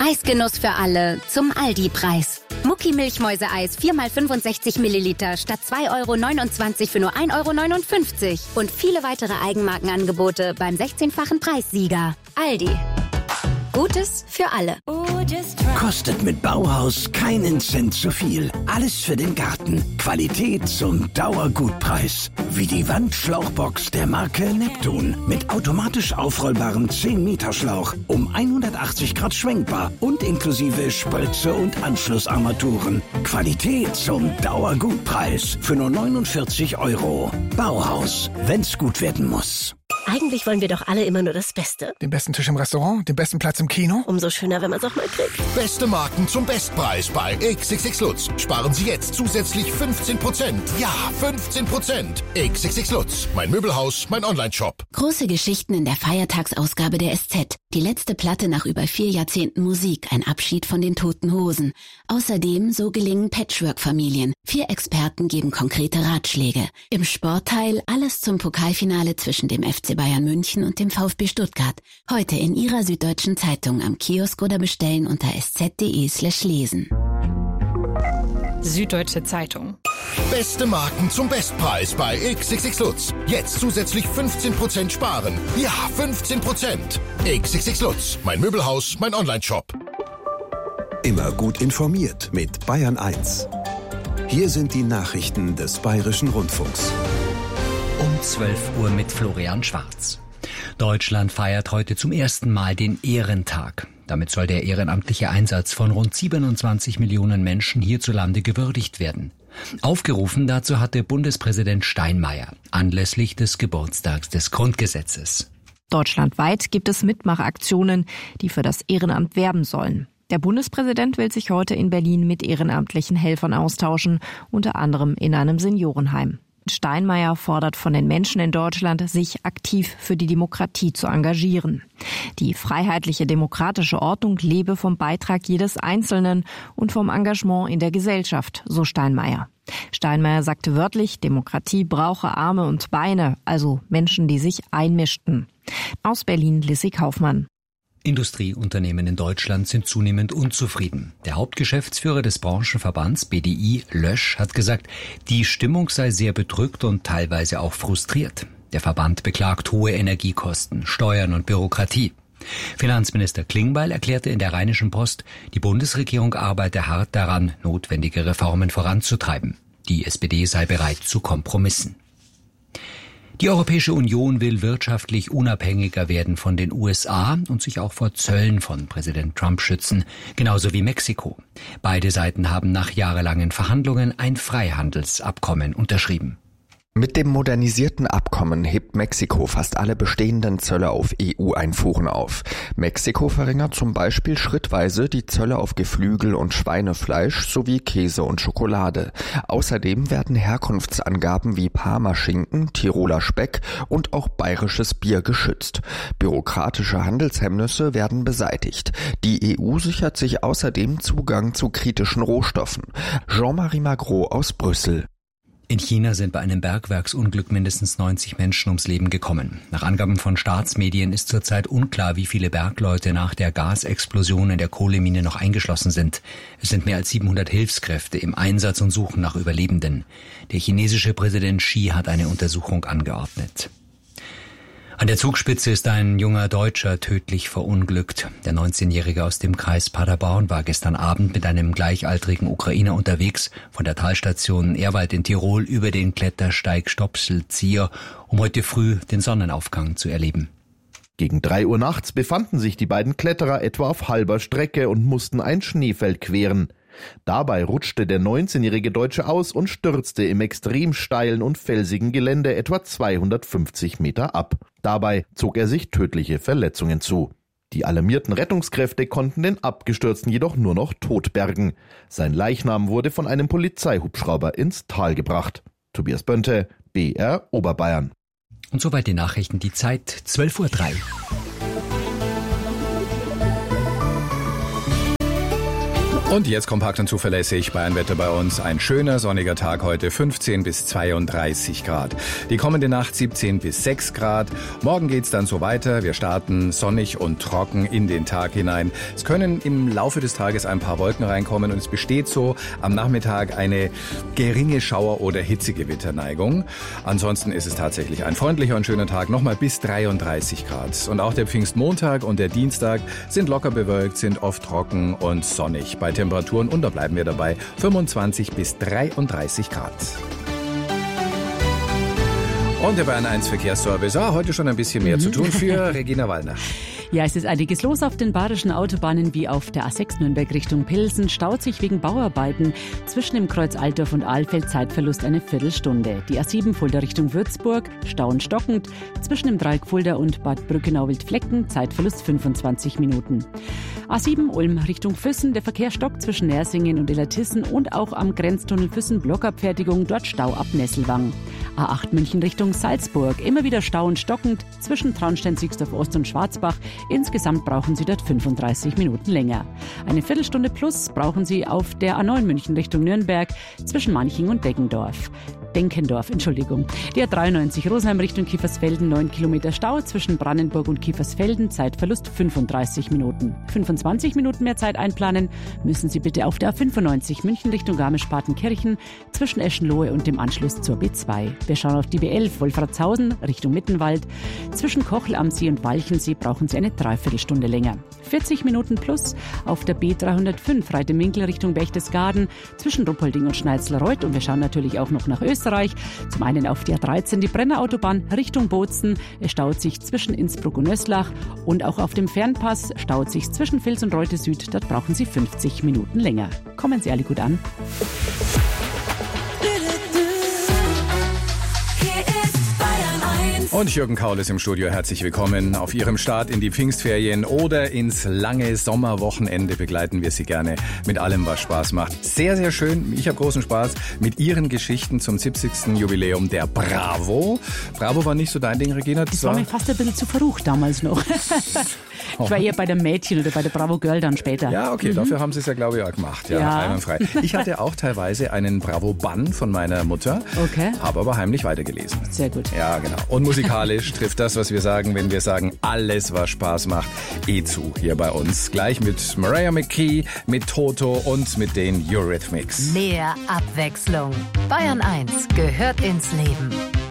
Eisgenuss für alle zum Aldi-Preis. Mucki Milchmäuseeis 4x65 Milliliter statt 2,29 € für nur 1,59 € und viele weitere Eigenmarkenangebote beim 16-fachen Preissieger. Aldi. Gutes für alle. Kostet mit Bauhaus keinen Cent zu viel. Alles für den Garten. Qualität zum Dauergutpreis. Wie die Wandschlauchbox der Marke Neptun. Mit automatisch aufrollbarem 10-Meter-Schlauch. Um 180 Grad schwenkbar. Und inklusive Spritze und Anschlussarmaturen. Qualität zum Dauergutpreis. Für nur 49 €. Bauhaus. Wenn's gut werden muss. Eigentlich wollen wir doch alle immer nur das Beste. Den besten Tisch im Restaurant, den besten Platz im Kino. Umso schöner, wenn man es auch mal kriegt. Beste Marken zum Bestpreis bei XXX Lutz. Sparen Sie jetzt zusätzlich 15%. Ja, 15%. XXX Lutz. Mein Möbelhaus, mein Onlineshop. Große Geschichten in der Feiertagsausgabe der SZ. Die letzte Platte nach über 4 Jahrzehnten Musik. Ein Abschied von den Toten Hosen. Außerdem, so gelingen Patchwork-Familien. 4 Experten geben konkrete Ratschläge. Im Sportteil alles zum Pokalfinale zwischen dem FC Bayern München und dem VfB Stuttgart. Heute in Ihrer Süddeutschen Zeitung am Kiosk oder bestellen unter sz.de/lesen. Süddeutsche Zeitung. Beste Marken zum Bestpreis bei XXX Lutz. Jetzt zusätzlich 15% sparen. Ja, 15%. XXX Lutz. Mein Möbelhaus, mein Onlineshop. Immer gut informiert mit Bayern 1. Hier sind die Nachrichten des Bayerischen Rundfunks. Um 12 Uhr mit Florian Schwarz. Deutschland feiert heute zum ersten Mal den Ehrentag. Damit soll der ehrenamtliche Einsatz von rund 27 Millionen Menschen hierzulande gewürdigt werden. Aufgerufen dazu hatte Bundespräsident Steinmeier anlässlich des Geburtstags des Grundgesetzes. Deutschlandweit gibt es Mitmachaktionen, die für das Ehrenamt werben sollen. Der Bundespräsident will sich heute in Berlin mit ehrenamtlichen Helfern austauschen, unter anderem in einem Seniorenheim. Steinmeier fordert von den Menschen in Deutschland, sich aktiv für die Demokratie zu engagieren. Die freiheitliche demokratische Ordnung lebe vom Beitrag jedes Einzelnen und vom Engagement in der Gesellschaft, so Steinmeier. Steinmeier sagte wörtlich, Demokratie brauche Arme und Beine, also Menschen, die sich einmischten. Aus Berlin Lissy Kaufmann. Industrieunternehmen in Deutschland sind zunehmend unzufrieden. Der Hauptgeschäftsführer des Branchenverbands BDI, Lösch, hat gesagt, die Stimmung sei sehr bedrückt und teilweise auch frustriert. Der Verband beklagt hohe Energiekosten, Steuern und Bürokratie. Finanzminister Klingbeil erklärte in der Rheinischen Post, die Bundesregierung arbeite hart daran, notwendige Reformen voranzutreiben. Die SPD sei bereit zu Kompromissen. Die Europäische Union will wirtschaftlich unabhängiger werden von den USA und sich auch vor Zöllen von Präsident Trump schützen, genauso wie Mexiko. Beide Seiten haben nach jahrelangen Verhandlungen ein Freihandelsabkommen unterschrieben. Mit dem modernisierten Abkommen hebt Mexiko fast alle bestehenden Zölle auf EU-Einfuhren auf. Mexiko verringert zum Beispiel schrittweise die Zölle auf Geflügel und Schweinefleisch sowie Käse und Schokolade. Außerdem werden Herkunftsangaben wie Parmaschinken, Tiroler Speck und auch bayerisches Bier geschützt. Bürokratische Handelshemmnisse werden beseitigt. Die EU sichert sich außerdem Zugang zu kritischen Rohstoffen. Jean-Marie Magro aus Brüssel. In China sind bei einem Bergwerksunglück mindestens 90 Menschen ums Leben gekommen. Nach Angaben von Staatsmedien ist zurzeit unklar, wie viele Bergleute nach der Gasexplosion in der Kohlemine noch eingeschlossen sind. Es sind mehr als 700 Hilfskräfte im Einsatz und suchen nach Überlebenden. Der chinesische Präsident Xi hat eine Untersuchung angeordnet. An der Zugspitze ist ein junger Deutscher tödlich verunglückt. Der 19-Jährige aus dem Kreis Paderborn war gestern Abend mit einem gleichaltrigen Ukrainer unterwegs von der Talstation Ehrwald in Tirol über den Klettersteig Stopselzieher, um heute früh den Sonnenaufgang zu erleben. Gegen 3 Uhr nachts befanden sich die beiden Kletterer etwa auf halber Strecke und mussten ein Schneefeld queren. Dabei rutschte der 19-jährige Deutsche aus und stürzte im extrem steilen und felsigen Gelände etwa 250 Meter ab. Dabei zog er sich tödliche Verletzungen zu. Die alarmierten Rettungskräfte konnten den Abgestürzten jedoch nur noch tot bergen. Sein Leichnam wurde von einem Polizeihubschrauber ins Tal gebracht. Tobias Bönte, BR Oberbayern. Und soweit die Nachrichten, die Zeit 12:03 Uhr. Und jetzt kompakt und zuverlässig Bayernwetter bei uns. Ein schöner sonniger Tag heute, 15 bis 32 Grad. Die kommende Nacht 17 bis 6 Grad. Morgen geht's dann so weiter. Wir starten sonnig und trocken in den Tag hinein. Es können im Laufe des Tages ein paar Wolken reinkommen und es besteht so am Nachmittag eine geringe Schauer- oder Hitzegewitterneigung. Ansonsten ist es tatsächlich ein freundlicher und schöner Tag, nochmal bis 33 Grad. Und auch der Pfingstmontag und der Dienstag sind locker bewölkt, sind oft trocken und sonnig. Bei Temperaturen, und da bleiben wir dabei, 25 bis 33 Grad. Und der Bayern 1 Verkehrsservice. Heute schon ein bisschen mehr zu tun für Regina Wallner. Ja, es ist einiges los auf den bayerischen Autobahnen wie auf der A6 Nürnberg Richtung Pilsen. Staut sich wegen Bauarbeiten. Zwischen dem Kreuz Altdorf und Ahlfeld Zeitverlust eine Viertelstunde. Die A7 Fulda Richtung Würzburg, Stau und stockend. Zwischen dem Dreieck Fulda und Bad Brückenau-Wildflecken, Zeitverlust 25 Minuten. A7 Ulm Richtung Füssen, der Verkehr stockt zwischen Nersingen und Illertissen und auch am Grenztunnel Füssen Blockabfertigung, dort Stau ab Nesselwang. A8 München Richtung Salzburg, immer wieder Stau und stockend zwischen Traunstein-Sixdorf Ost und Schwarzbach. Insgesamt brauchen Sie dort 35 Minuten länger. Eine Viertelstunde plus brauchen Sie auf der A9 München Richtung Nürnberg zwischen Manching und Denkendorf. Die A93 Rosenheim Richtung Kiefersfelden, 9 Kilometer Stau zwischen Brannenburg und Kiefersfelden, Zeitverlust 35 Minuten. 25 Minuten mehr Zeit einplanen müssen Sie bitte auf der A95 München Richtung Garmisch-Partenkirchen zwischen Eschenlohe und dem Anschluss zur B2. Wir schauen auf die B11 Wolfratshausen Richtung Mittenwald. Zwischen Kochel am See und Walchensee brauchen Sie eine Dreiviertelstunde länger. 40 Minuten plus auf der B305 Reite-Minkel Richtung Berchtesgaden zwischen Ruppolding und Schneitzlerreuth. Und wir schauen natürlich auch noch nach Österreich. Zum einen auf die A13, die Brennerautobahn Richtung Bozen. Es staut sich zwischen Innsbruck und Nöslach. Und auch auf dem Fernpass staut sich zwischen Vils und Reute Süd. Dort brauchen Sie 50 Minuten länger. Kommen Sie alle gut an. Und Jürgen Kaul ist im Studio. Herzlich willkommen. Auf Ihrem Start in die Pfingstferien oder ins lange Sommerwochenende begleiten wir Sie gerne mit allem, was Spaß macht. Sehr, sehr schön. Ich habe großen Spaß mit Ihren Geschichten zum 70. Jubiläum der Bravo. Bravo war nicht so dein Ding, Regina? Das war mir fast ein bisschen zu verrucht damals noch. Ich war eher bei der Mädchen oder bei der Bravo Girl dann später. Ja, okay, dafür haben Sie es ja, glaube ich, auch gemacht. Ja, einwandfrei. Ich hatte auch teilweise einen Bravo-Bann von meiner Mutter, habe aber heimlich weitergelesen. Sehr gut. Ja, genau. Und musikalisch trifft das, was wir sagen, wenn wir sagen, alles, was Spaß macht, zu hier bei uns. Gleich mit Mariah McKee, mit Toto und mit den Eurythmics. Mehr Abwechslung. Bayern 1 gehört ins Leben.